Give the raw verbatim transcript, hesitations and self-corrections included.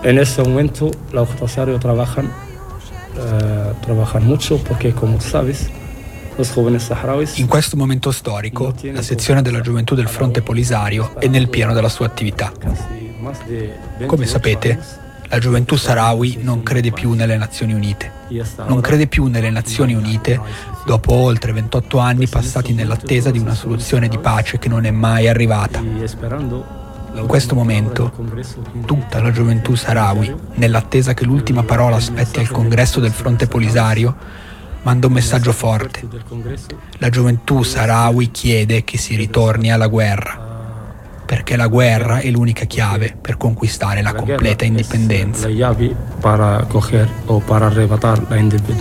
En este momento los Polisario trabajan, eh, trabajan mucho porque, como sabes, los jóvenes saharauis. In questo momento storico, la sezione della gioventù del Fronte Polisario è nel pieno della sua attività. Come sapete, la gioventù saharawi non crede più nelle Nazioni Unite. Non crede più nelle Nazioni Unite dopo oltre ventotto anni passati nell'attesa di una soluzione di pace che non è mai arrivata. In questo momento, tutta la gioventù saharawi, nell'attesa che l'ultima parola aspetti al congresso del Fronte Polisario, manda un messaggio forte. La gioventù saharawi chiede che si ritorni alla guerra, perché la guerra è l'unica chiave per conquistare la completa indipendenza. La llave para coger o para arrebatar la independencia.